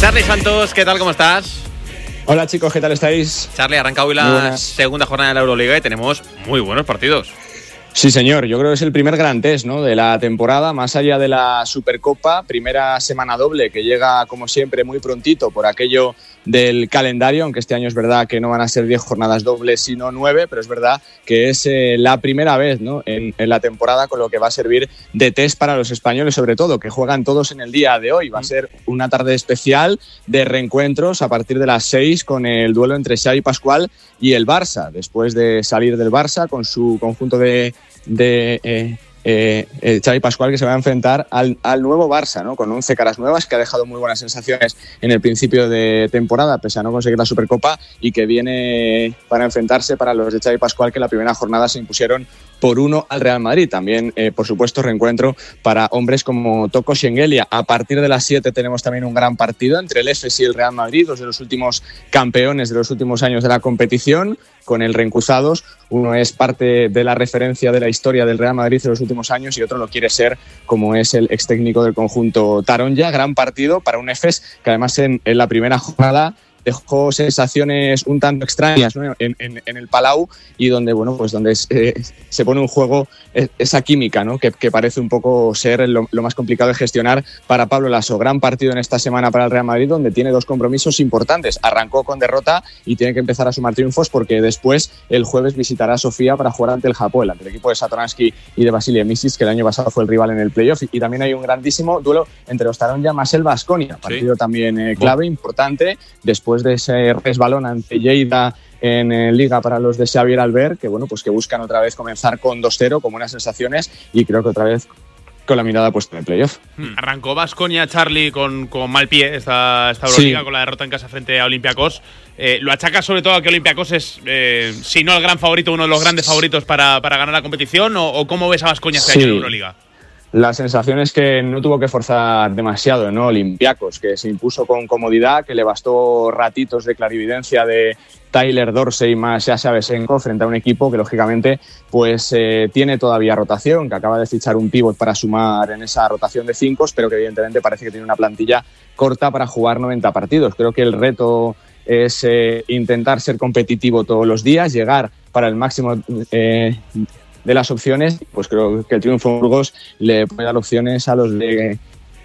Charly Santos, ¿qué tal? ¿Cómo estás? Hola chicos, ¿qué tal estáis? Charly, arranca hoy la segunda jornada de la Euroliga y tenemos muy buenos partidos. Sí, señor. Yo creo que es el primer gran test, ¿no?, de la temporada, más allá de la Supercopa. Primera semana doble que llega, como siempre, muy prontito por aquello del calendario, aunque este año es verdad que no van a ser 10 jornadas dobles, sino 9, pero es verdad que es la primera vez, ¿no?, en la temporada, con lo que va a servir de test para los españoles, sobre todo, que juegan todos en el día de hoy. Va a ser una tarde especial de reencuentros a partir de las 6 con el duelo entre Xavi Pascual y el Barça, después de salir del Barça con su conjunto de Xavi Pascual, que se va a enfrentar al nuevo Barça, ¿no?, con 11 caras nuevas, que ha dejado muy buenas sensaciones en el principio de temporada, pese a no conseguir la Supercopa, y que viene para enfrentarse para los de Xavi Pascual, que en la primera jornada se impusieron por 1 al Real Madrid. También, por supuesto, reencuentro para hombres como Toko Shengelia. A partir de las 7 tenemos también un gran partido entre el EFES y el Real Madrid, dos de los últimos campeones de los últimos años de la competición, con el reencusados. Uno es parte de la referencia de la historia del Real Madrid de los últimos años y otro lo quiere ser, como es el ex técnico del conjunto Taronja. Gran partido para un EFES que además en la primera jornada dejó sensaciones un tanto extrañas, ¿no?, en el Palau, y donde, bueno, pues donde se pone en juego esa química, ¿no?, que parece un poco ser lo más complicado de gestionar para Pablo Lasso. Gran partido en esta semana para el Real Madrid, donde tiene dos compromisos importantes. Arrancó con derrota y tiene que empezar a sumar triunfos, porque después el jueves visitará a Sofía para jugar ante el Hapoel, ante el equipo de Satoransky y de Vasilije Micic, que el año pasado fue el rival en el playoff. Y también hay un grandísimo duelo entre los Taronja más el Baskonia, partido también clave, importante, después de ese resbalón ante Lleida en Liga para los de Xavier Albert, que bueno, pues que buscan otra vez comenzar con 2-0, con buenas sensaciones, y creo que otra vez con la mirada puesta en el playoff. Arrancó Baskonia, Charly, con mal pie esta Euroliga, con la derrota en casa frente a Olympiacos. Lo achaca sobre todo a que Olympiacos es, si no el gran favorito, uno de los grandes favoritos para ganar la competición, o ¿cómo ves a Baskonia este año en Euroliga? La sensación es que no tuvo que forzar demasiado, ¿no? Olympiacos, que se impuso con comodidad, que le bastó ratitos de clarividencia de Tyler Dorsey más Sasha Vesenko frente a un equipo que, lógicamente, pues tiene todavía rotación, que acaba de fichar un pívot para sumar en esa rotación de 5, pero que evidentemente parece que tiene una plantilla corta para jugar 90 partidos. Creo que el reto es intentar ser competitivo todos los días, llegar para el máximo de las opciones. Pues creo que el triunfo en Burgos le puede dar opciones a los de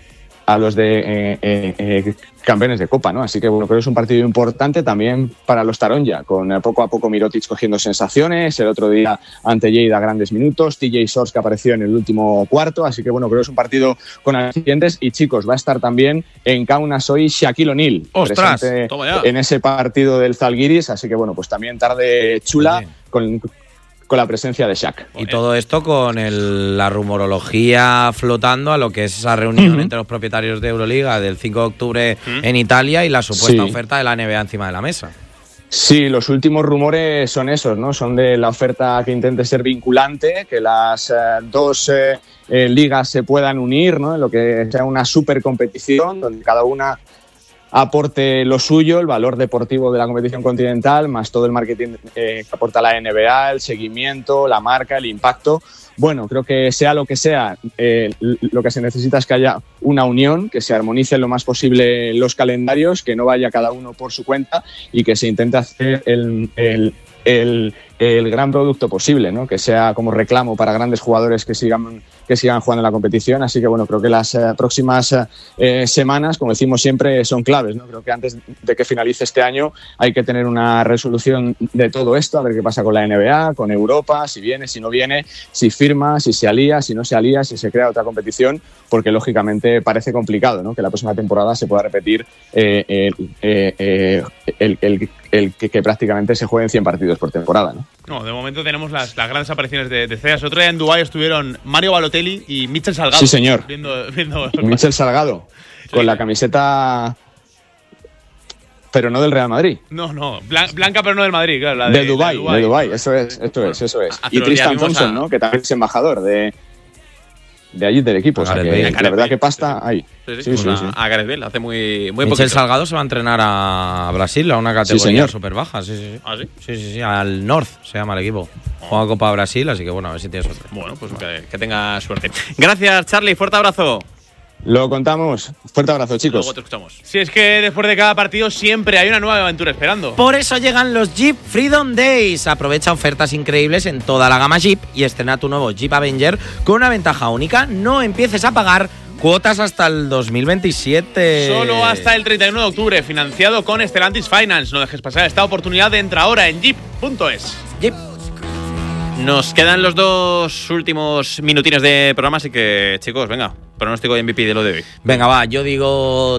campeones de Copa, ¿no? Así que bueno, creo que es un partido importante también para los Taronja, con poco a poco Mirotic cogiendo sensaciones, el otro día ante Lleida grandes minutos, TJ Shorts que apareció en el último cuarto, así que bueno, creo que es un partido con alicientes. Y chicos, va a estar también en Kaunas hoy Shaquille O'Neal, presente en ese partido del Zalgiris, así que bueno, pues también tarde chula con la presencia de Shaq. Y todo esto con la rumorología flotando a lo que es esa reunión entre los propietarios de Euroliga del 5 de octubre en Italia y la supuesta oferta de la NBA encima de la mesa. Sí, los últimos rumores son esos, ¿no? Son de la oferta que intente ser vinculante, que las dos ligas se puedan unir, ¿no?, en lo que sea una supercompetición donde cada una aporte lo suyo, el valor deportivo de la competición continental, más todo el marketing que aporta la NBA, el seguimiento, la marca, el impacto. Bueno, creo que sea lo que sea, lo que se necesita es que haya una unión, que se armonicen lo más posible los calendarios, que no vaya cada uno por su cuenta y que se intente hacer el gran producto posible, ¿no?, que sea como reclamo para grandes jugadores que sigan jugando en la competición. Así que bueno, creo que las próximas semanas, como decimos siempre, son claves, ¿no? Creo que antes de que finalice este año hay que tener una resolución de todo esto, a ver qué pasa con la NBA, con Europa, si viene, si no viene, si firma, si se alía, si no se alía, si se crea otra competición, porque lógicamente parece complicado, ¿no?, que la próxima temporada se pueda repetir que prácticamente se jueguen 100 partidos por temporada, ¿no? No, de momento tenemos las grandes apariciones de CEAS. Otro día en Dubái estuvieron Mario Balotelli y Mitchell Salgado. Sí, señor. Viendo Mitchell Salgado, con la camiseta, pero no del Real Madrid. No, blanca pero no del Madrid, claro. La de Dubái, eso es. Y Tristan Thompson, ¿no?, que también es embajador de allí del equipo. O sea, que la verdad que pasta ahí. Sí. A Gareth Bale hace muy poquito. Mitchell Salgado se va a entrenar a Brasil, a una categoría súper baja. Sí. ¿Ah, sí? Sí, al North se llama el equipo. Juega Copa Brasil, así que bueno, a ver si tiene suerte. Bueno, pues que tenga suerte. Gracias, Charly, fuerte abrazo. Lo contamos. Fuerte abrazo, chicos. Luego te escuchamos. Si es que después de cada partido siempre hay una nueva aventura esperando. Por eso llegan los Jeep Freedom Days. Aprovecha ofertas increíbles en toda la gama Jeep y estrena tu nuevo Jeep Avenger con una ventaja única. No empieces a pagar cuotas hasta el 2027. Solo hasta el 31 de octubre, financiado con Stellantis Finance. No dejes pasar esta oportunidad de entrar ahora en jeep.es. Jeep. Nos quedan los 2 últimos minutines de programa, así que, chicos, venga, pronóstico de MVP de lo de hoy. Venga, va, yo digo